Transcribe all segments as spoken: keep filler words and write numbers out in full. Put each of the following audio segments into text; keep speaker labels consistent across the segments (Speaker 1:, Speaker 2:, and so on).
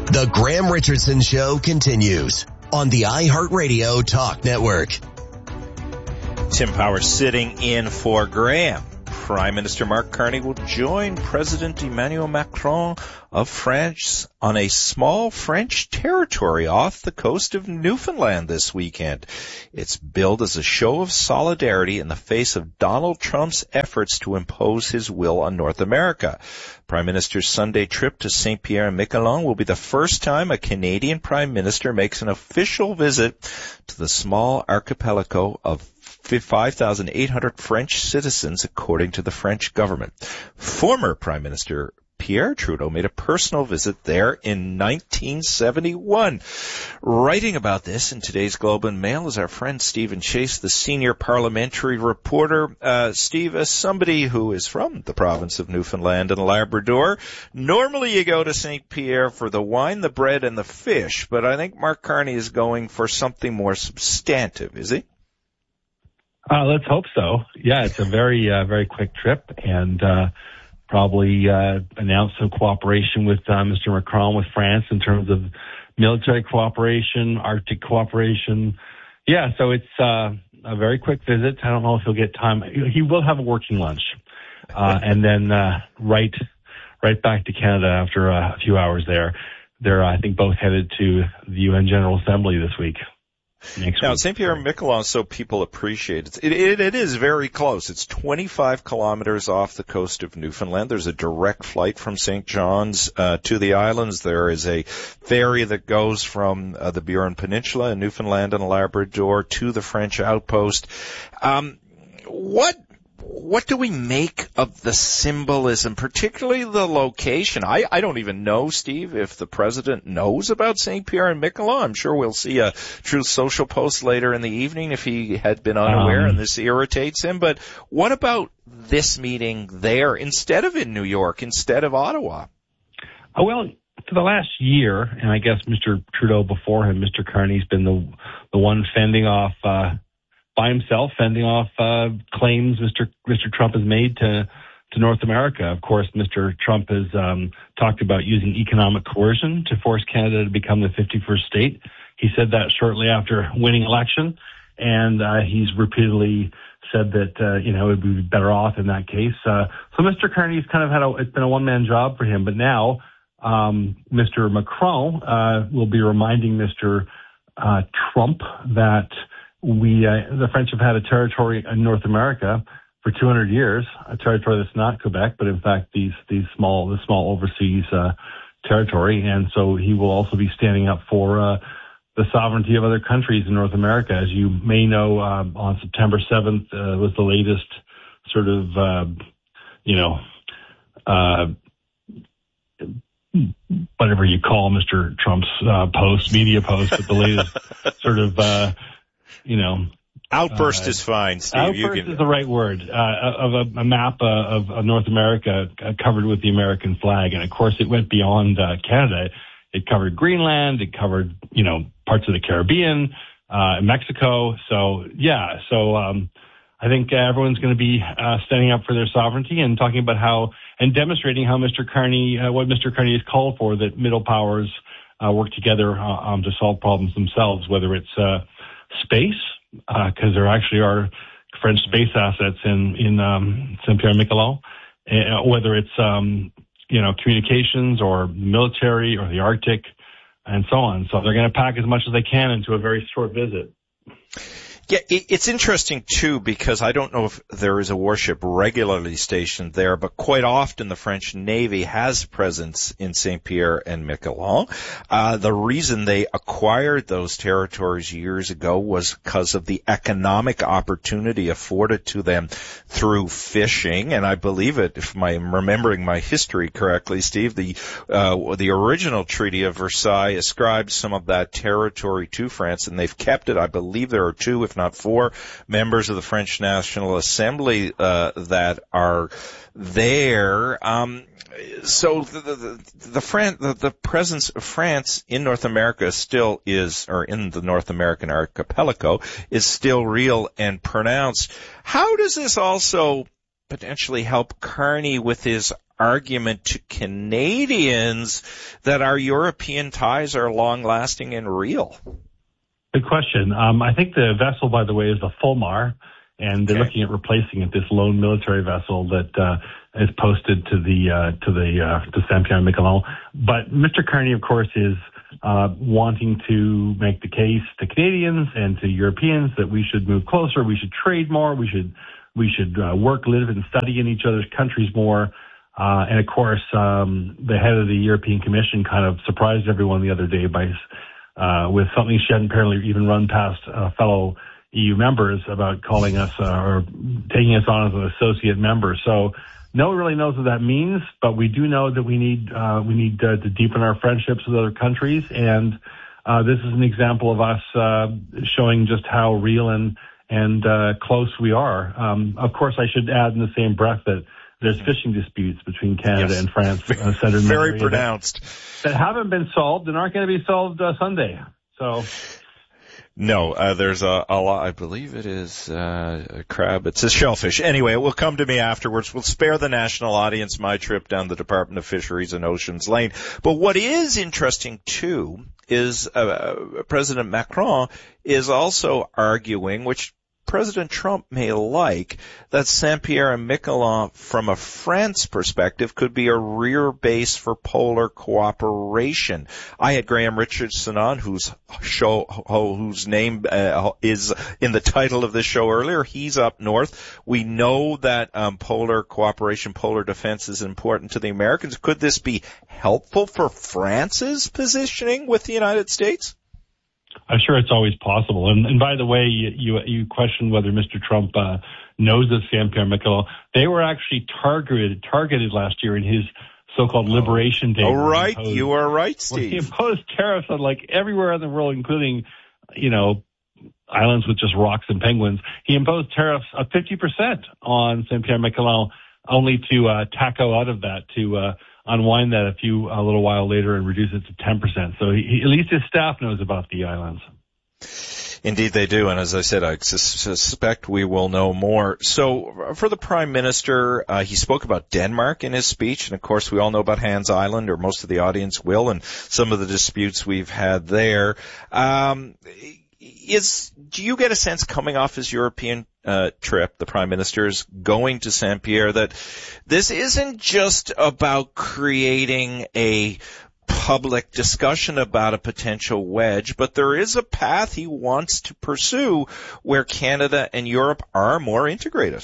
Speaker 1: The Graham Richardson Show continues on the iHeartRadio Talk Network.
Speaker 2: Tim Power sitting in for Graham. Prime Minister Mark Carney will join President Emmanuel Macron of France on a small French territory off the coast of Newfoundland this weekend. It's billed as a show of solidarity in the face of Donald Trump's efforts to impose his will on North America. Prime Minister's Sunday trip to Saint Pierre and Miquelon will be the first time a Canadian Prime Minister makes an official visit to the small archipelago of five thousand eight hundred French citizens, according to the French government. Former Prime Minister Pierre Trudeau made a personal visit there in nineteen seventy-one. Writing about this in today's Globe and Mail is our friend Stephen Chase, the senior parliamentary reporter. Uh, Steve, as somebody who is from the province of Newfoundland and Labrador, normally you go to Saint Pierre for the wine, the bread, and the fish, but I think Mark Carney is going for something more substantive, is he?
Speaker 3: Uh, let's hope so. Yeah, it's a very, uh, very quick trip, and uh, probably uh, announce some cooperation with uh, Mister Macron with France in terms of military cooperation, Arctic cooperation. Yeah, so it's uh, a very quick visit. I don't know if he'll get time. He will have a working lunch, uh, and then uh, right, right back to Canada after uh, a few hours there. They're, I think, both headed to the U N General Assembly this week. Next
Speaker 2: now,
Speaker 3: week.
Speaker 2: Saint Pierre and Miquelon, so people appreciate it. It, it. It is very close. It's twenty-five kilometers off the coast of Newfoundland. There's a direct flight from Saint John's uh, to the islands. There is a ferry that goes from uh, the Burin Peninsula in Newfoundland and Labrador to the French outpost. Um, what What do we make of the symbolism, particularly the location? I, I don't even know, Steve, if the president knows about Saint Pierre and Miquelon. I'm sure we'll see a Truth Social post later in the evening if he had been unaware um, and this irritates him. But what about this meeting there instead of in New York, instead of Ottawa?
Speaker 3: Oh, well, for the last year, and I guess Mister Trudeau before him, Mister Carney's been the the one fending off uh by himself, fending off uh, claims Mister Mister Trump has made to to North America. Of course, Mister Trump has um, talked about using economic coercion to force Canada to become the fifty-first state. He said that shortly after winning election, and uh, he's repeatedly said that uh, you know it would be better off in that case. Uh, so Mister Carney's kind of had a it's been a one-man job for him, but now um, Mister Macron uh, will be reminding Mister Uh, Trump that We, uh, the French have had a territory in North America for two hundred years, a territory that's not Quebec, but in fact these, these small, the small overseas, uh, territory. And so he will also be standing up for, uh, the sovereignty of other countries in North America. As you may know, um, on September seventh, uh, was the latest sort of, uh, you know, uh, whatever you call Mister Trump's, uh, post, media post, but the latest sort of, uh, you know,
Speaker 2: outburst uh, is fine, Steve.
Speaker 3: Outburst
Speaker 2: you can...
Speaker 3: is the right word. Uh, of a, a map uh, of, of North America uh, covered with the American flag, and of course it went beyond uh, Canada. It covered Greenland. It covered, you know, parts of the Caribbean, uh, Mexico. So yeah, so um, I think everyone's going to be uh, standing up for their sovereignty and talking about how and demonstrating how Mister Carney, uh, what Mister Carney has called for, that middle powers uh, work together uh, um, to solve problems themselves, whether it's uh, space, because uh, there actually are French space assets in in um, Saint Pierre and Miquelon, uh, whether it's um, you know communications or military or the Arctic, and so on. So they're going to pack as much as they can into a very short visit.
Speaker 2: Yeah, it's interesting, too, because I don't know if there is a warship regularly stationed there, but quite often the French Navy has presence in Saint Pierre and Miquelon. Uh, the reason they acquired those territories years ago was because of the economic opportunity afforded to them through fishing. And I believe it, if I'm remembering my history correctly, Steve, the, uh, the original Treaty of Versailles ascribed some of that territory to France, and they've kept it. I believe there are two, if not four, members of the French National Assembly uh, that are there. Um, so the the the, Fran- the the presence of France in North America still is, or in the North American archipelago, is still real and pronounced. How does this also potentially help Carney with his argument to Canadians that our European ties are long-lasting and real?
Speaker 3: Good question. Um, I think the vessel, by the way, is the Fulmar, and they're okay. looking at replacing it, this lone military vessel that uh, is posted to the uh, to the uh, to Saint-Pierre-Miquelon. But Mister Carney, of course, is uh, wanting to make the case to Canadians and to Europeans that we should move closer, we should trade more, we should we should uh, work, live, and study in each other's countries more. Uh, and of course, um, the head of the European Commission kind of surprised everyone the other day by uh, with something she hadn't apparently even run past uh, fellow E U members about calling us uh, or taking us on as an associate member. So no one really knows what that means, but we do know that we need uh, we need uh, to deepen our friendships with other countries, and uh, this is an example of us uh, showing just how real and and uh, close we are. Um, of course, I should add in the same breath that there's fishing disputes between Canada yes. and France, uh, centered
Speaker 2: very pronounced,
Speaker 3: that, that haven't been solved and aren't going to be solved uh, Sunday. So.
Speaker 2: No, uh, there's a, a lot, I believe it is, uh, a crab. It's a shellfish. Anyway, it will come to me afterwards. We'll spare the national audience my trip down the Department of Fisheries and Oceans Lane. But what is interesting too is, uh, President Macron is also arguing, which President Trump may like, that Saint-Pierre and Miquelon, from a France perspective, could be a rear base for polar cooperation. I had Graham Richardson on, whose show, whose name uh, is in the title of this show earlier. He's up north. We know that um, polar cooperation, polar defense is important to the Americans. Could this be helpful for France's positioning with the United States?
Speaker 3: I'm sure it's always possible. And, and by the way, you, you, you questioned whether Mister Trump uh, knows of Saint-Pierre-Miquelon. They were actually targeted targeted last year in his so-called Liberation Day.
Speaker 2: Oh, right. Imposed, you are right, Steve.
Speaker 3: He imposed tariffs on like everywhere in the world, including, you know, islands with just rocks and penguins. He imposed tariffs of fifty percent on Saint-Pierre-Miquelon, only to uh, taco out of that to uh, unwind that a few a little while later and reduce it to ten percent. So he, at least his staff knows about the islands.
Speaker 2: Indeed they do, and as I said, I sus- suspect we will know more. So for the Prime Minister, uh, he spoke about Denmark in his speech, and of course we all know about Hans Island, or most of the audience will, and some of the disputes we've had there. Um, is do you get a sense coming off his European uh, trip, the Prime Minister is going to Saint-Pierre, that this isn't just about creating a public discussion about a potential wedge, but there is a path he wants to pursue where Canada and Europe are more integrated?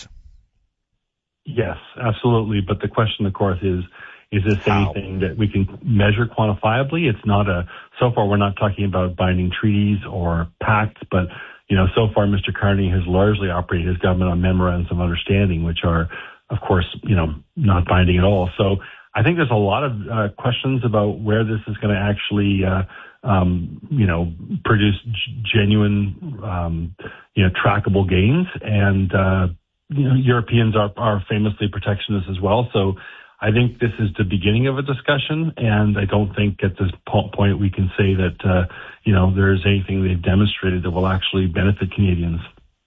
Speaker 3: Yes, absolutely. But the question, of course, is, is this How? anything that we can measure quantifiably? It's not a, so far we're not talking about binding treaties or pacts, but, you know, so far Mister Carney has largely operated his government on memorandums of understanding, which are, of course, you know, not binding at all. So I think there's a lot of uh, questions about where this is going to actually, uh, um, you know, produce g- genuine, um, you know, trackable gains. And, uh, you know, Europeans are, are famously protectionist as well. So I think this is the beginning of a discussion. And I don't think at this point we can say that, uh, you know, there is anything they've demonstrated that will actually benefit Canadians.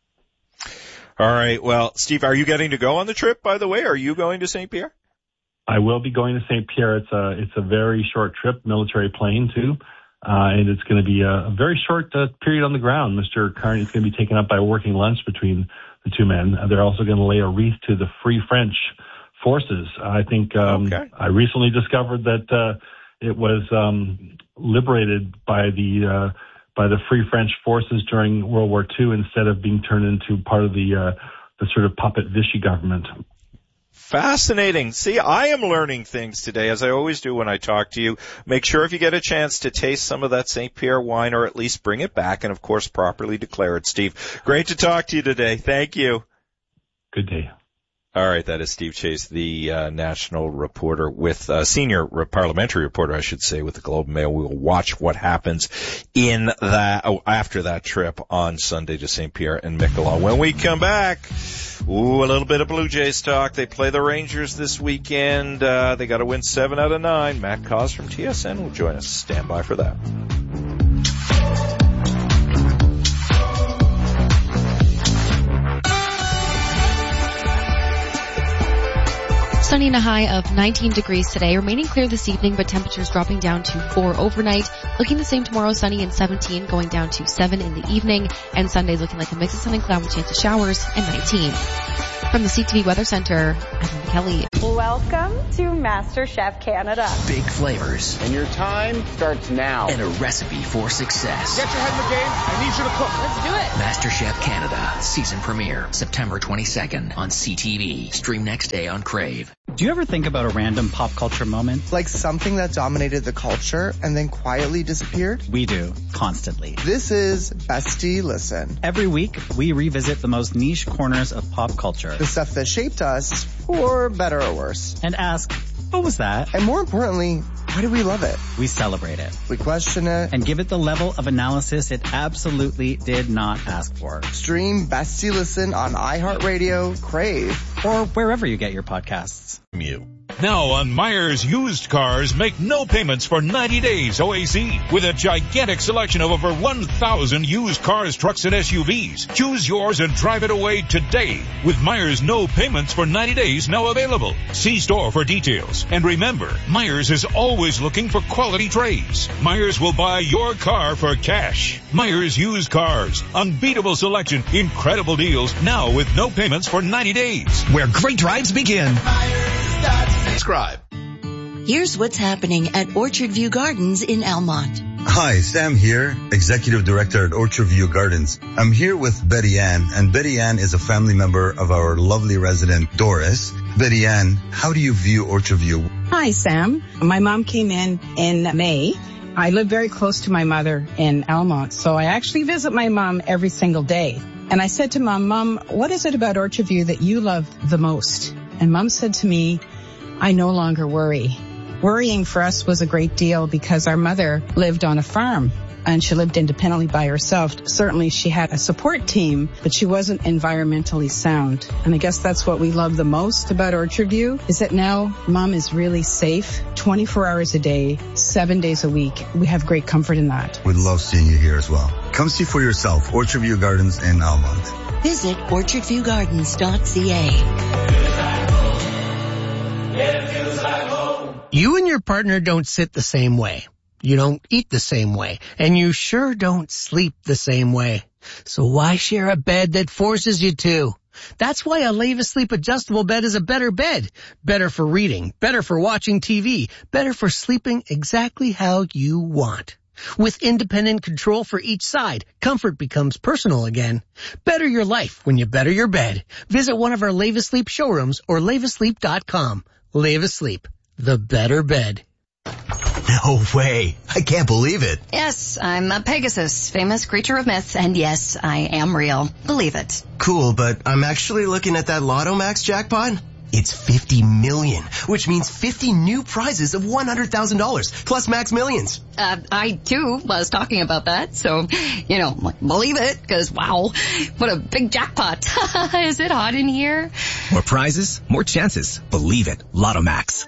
Speaker 2: All right. Well, Steve, are you getting to go on the trip, by the way? Are you going to Saint-Pierre?
Speaker 3: I will be going to Saint-Pierre. It's a, it's a very short trip, military plane too. Uh, and it's going to be a, a very short uh, period on the ground. Mister Carney is going to be taken up by a working lunch between the two men. Uh, they're also going to lay a wreath to the Free French forces. I think, um, okay. I recently discovered that, uh, it was, um, liberated by the, uh, by the Free French forces during World War Two instead of being turned into part of the, uh, the sort of puppet Vichy government.
Speaker 2: Fascinating. See, I am learning things today, as I always do when I talk to you. Make sure if you get a chance to taste some of that Saint-Pierre wine, or at least bring it back and, of course, properly declare it, Steve. Great to talk to you today. Thank you.
Speaker 3: Good day.
Speaker 2: All right, that is Steve Chase, the uh, national reporter with, uh, senior re- parliamentary reporter, I should say, with the Globe and Mail. We will watch what happens in that, oh, after that trip on Sunday to Saint-Pierre and Miquelon. When we come back, ooh, a little bit of Blue Jays talk. They play the Rangers this weekend. Uh, they got to win seven out of nine. Matt Cause from T S N will join us. Stand by for that.
Speaker 4: Sunny and a high of nineteen degrees today. Remaining clear this evening, but temperatures dropping down to four overnight. Looking the same tomorrow, sunny and seventeen, going down to seven in the evening. And Sunday looking like a mix of sun and cloud with chance of showers and nineteen. From the C T V Weather Center, I'm Linda Kelly.
Speaker 5: Welcome to MasterChef Canada.
Speaker 6: Big flavors.
Speaker 7: And your time starts now.
Speaker 6: And a recipe for success.
Speaker 7: Get your head in the game. I need you to cook.
Speaker 5: Let's do it.
Speaker 6: MasterChef Canada. Season premiere. September twenty-second on C T V. Stream next day on Crave.
Speaker 8: Do you ever think about a random pop culture moment?
Speaker 9: Like something that dominated the culture and then quietly disappeared?
Speaker 8: We do. Constantly.
Speaker 9: This is Bestie Listen.
Speaker 8: Every week, we revisit the most niche corners of pop culture.
Speaker 9: The stuff that shaped us, for better or worse.
Speaker 8: And ask, what was that?
Speaker 9: And more importantly, why do we love it?
Speaker 8: We celebrate it.
Speaker 9: We question it.
Speaker 8: And give it the level of analysis it absolutely did not ask for.
Speaker 9: Stream Bestie Listen on iHeartRadio, Crave,
Speaker 8: or wherever you get your podcasts.
Speaker 2: You.
Speaker 10: Now on Myers Used Cars, make no payments for ninety days O A C with a gigantic selection of over one thousand used cars, trucks, and S U Vs. Choose yours and drive it away today with Myers no payments for ninety days now available. See store for details. And remember, Myers is always looking for quality trades. Myers will buy your car for cash. Myers Used Cars. Unbeatable selection, incredible deals, now with no payments for ninety days.
Speaker 1: Where great drives begin.
Speaker 11: Subscribe.
Speaker 12: Here's what's happening at Orchard View Gardens in Almont.
Speaker 13: Hi, Sam here, Executive Director at Orchard View Gardens. I'm here with Betty Ann, and Betty Ann is a family member of our lovely resident, Doris. Betty Ann, how do you view Orchard View?
Speaker 14: Hi, Sam. My mom came in in May. I live very close to my mother in Almont, so I actually visit my mom every single day. And I said to Mom, Mom, what is it about Orchard View that you love the most? And Mom said to me, I no longer worry. Worrying for us was a great deal because our mother lived on a farm and she lived independently by herself. Certainly she had a support team, but she wasn't environmentally sound. And I guess that's what we love the most about Orchard View is that now Mom is really safe twenty-four hours a day, seven days a week. We have great comfort in that.
Speaker 13: We'd love seeing you here as well. Come see for yourself, Orchard View Gardens in Almont.
Speaker 12: Visit orchard view gardens dot c a.
Speaker 15: You and your partner don't sit the same way. You don't eat the same way. And you sure don't sleep the same way. So why share a bed that forces you to? That's why a Leva Sleep adjustable bed is a better bed. Better for reading, better for watching T V, better for sleeping exactly how you want. With independent control for each side, comfort becomes personal again. Better your life when you better your bed. Visit one of our Leva Sleep showrooms or leva sleep dot com. Leva Sleep, the better bed.
Speaker 1: No way. I can't believe it.
Speaker 16: Yes, I'm a Pegasus, famous creature of myth, and yes, I am real. Believe it.
Speaker 1: Cool, but I'm actually looking at that Lotto Max jackpot. It's fifty million, which means fifty new prizes of one hundred thousand dollars, plus Max Millions.
Speaker 16: Uh, I, too, was talking about that, so, you know, believe it, because, wow, what a big jackpot. Is it hot in here?
Speaker 17: More prizes, more chances. Believe it. Lotto Max.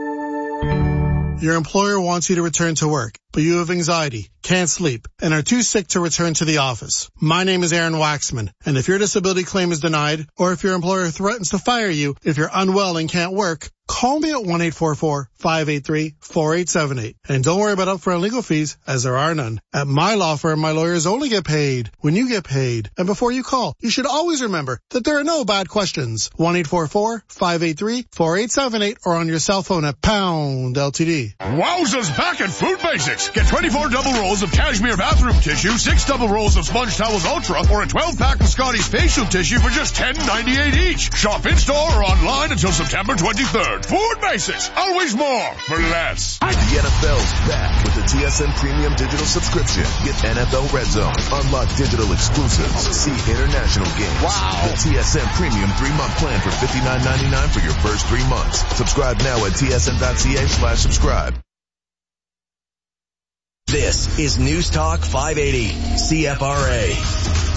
Speaker 18: Your employer wants you to return to work, but you have anxiety, can't sleep, and are too sick to return to the office. My name is Aaron Waxman, and if your disability claim is denied, or if your employer threatens to fire you if you're unwell and can't work, call me at one eight four four, five eight three, four eight seven eight. And don't worry about upfront legal fees, as there are none. At my law firm, my lawyers only get paid when you get paid. And before you call, you should always remember that there are no bad questions. one eight four four, five eight three, four eight seven eight or on your cell phone at pound L T D.
Speaker 19: Wowza's back at Food Basics. Get twenty-four double rolls of cashmere bathroom tissue, six double rolls of Sponge Towels Ultra, or a twelve pack of Scotty's facial tissue for just ten ninety-eight each. Shop in-store or online until September twenty-third. Food Basics. Always more for less.
Speaker 11: The N F L's back with the T S N Premium Digital Subscription. Get N F L Red Zone. Unlock digital exclusives. See international games.
Speaker 19: Wow.
Speaker 11: The T S N Premium three-month plan for fifty-nine ninety-nine for your first three months. Subscribe now at T S N dot C A slash subscribe.
Speaker 1: This is News Talk five eighty, C F R A.